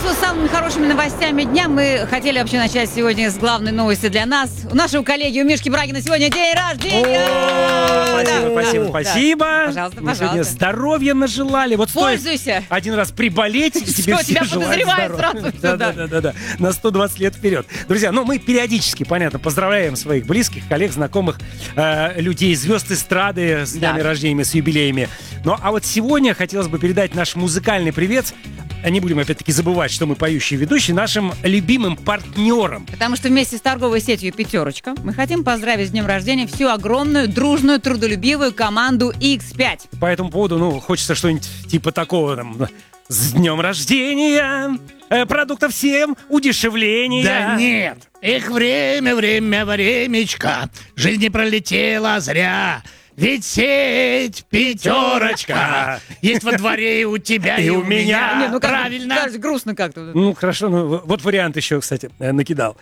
с самыми хорошими новостями дня. Мы хотели вообще начать сегодня с главной новости для нас. У нашего коллеги, у Мишки Брагина, сегодня день рождения. Спасибо. Пожалуйста, Мы сегодня здоровья нажелали. Вот пользуйся. Один раз приболеть, и тебе все тебя желают подозревают здоровья. сразу. Да. На 120 лет вперед. Друзья, мы периодически, понятно, поздравляем своих близких, коллег, знакомых, людей, звезд эстрады с днями рождения, с юбилеями. Ну, а вот сегодня хотелось бы передать наш музыкальный привет. Не будем, опять-таки, забывать, что мы поющие ведущие, нашим любимым партнерам. Потому что вместе с торговой сетью «Пятерочка» мы хотим поздравить с днем рождения всю огромную, дружную, трудолюбивую команду X5. По этому поводу, хочется что-нибудь типа такого, там, с днем рождения, продуктов всем, удешевления. Да нет, времечко, жизнь не пролетела зря. Ведь сеть «Пятерочка» есть во дворе и у тебя, и у меня. Правильно. Кажется, грустно как-то. Хорошо, вот вариант еще, кстати, накидал.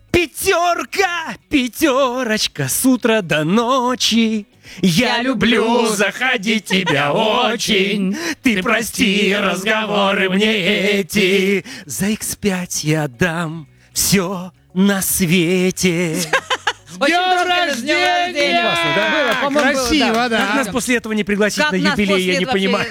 Пятерочка, с утра до ночи. Я люблю заходить тебя очень. Ты прости разговоры мне эти. За X5 я дам все на свете. Днем рождения! Классно, да? Красиво, да. Как нас после этого не пригласить на юбилей, я не понимаю.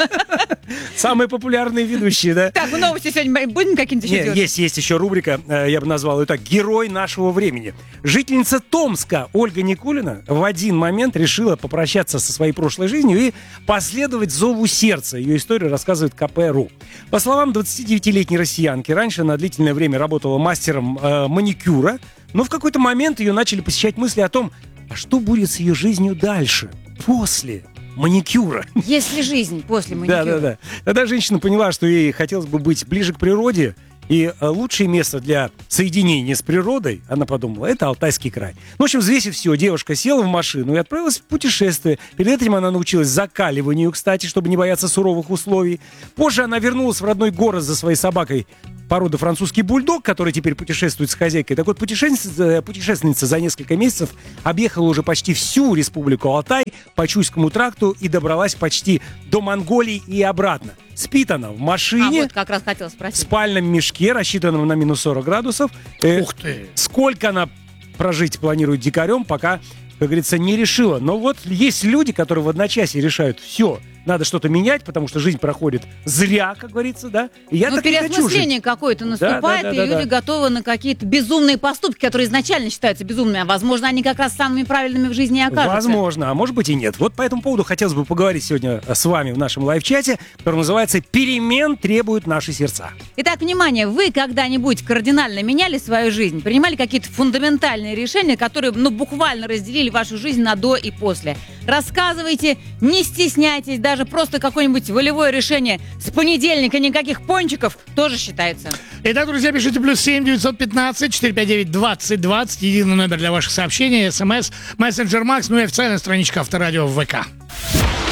Самые популярные ведущие, да? Так, новости сегодня будем какие-нибудь еще делать? Есть еще рубрика, я бы назвал ее так, «Герой нашего времени». Жительница Томска Ольга Никулина в один момент решила попрощаться со своей прошлой жизнью и последовать зову сердца. Ее историю рассказывает КП.ру. По словам 29-летней россиянки, раньше на длительное время работала мастером маникюра, но в какой-то момент ее начали посещать мысли о том, а что будет с ее жизнью дальше, после маникюра. Есть ли жизнь после маникюра? Да. Тогда женщина поняла, что ей хотелось бы быть ближе к природе, и лучшее место для соединения с природой, она подумала, это Алтайский край. В общем, взвесив все, девушка села в машину и отправилась в путешествие. Перед этим она научилась закаливанию, кстати, чтобы не бояться суровых условий. Позже она вернулась в родной город за своей собакой породы французский бульдог, который теперь путешествует с хозяйкой. Так вот, путешественница за несколько месяцев объехала уже почти всю республику Алтай по Чуйскому тракту и добралась почти до Монголии и обратно. Спит она в машине, вот как раз хотела спросить. в спальном мешке, рассчитанном на минус 40 градусов. Ух ты! Сколько она прожить планирует дикарем, пока, как говорится, не решила. Но вот есть люди, которые в одночасье решают, все, надо что-то менять, потому что жизнь проходит зря, как говорится, да? И я так не хочу жить. Переосмысление какое-то наступает, и люди готовы на какие-то безумные поступки, которые изначально считаются безумными, а возможно, они как раз самыми правильными в жизни и окажутся. Возможно, а может быть и нет. Вот по этому поводу хотелось бы поговорить сегодня с вами в нашем лайв-чате, который называется «Перемен требуют наши сердца». Итак, внимание, вы когда-нибудь кардинально меняли свою жизнь? Принимали какие-то фундаментальные решения, которые, буквально разделили вашу жизнь на до и после? Рассказывайте, не стесняйтесь, даже просто какое-нибудь волевое решение с понедельника никаких пончиков тоже считается. Итак, друзья, пишите +7 915 459 2020. Единый номер для ваших сообщений, СМС, мессенджер Макс, и официальная страничка Авторадио в ВК.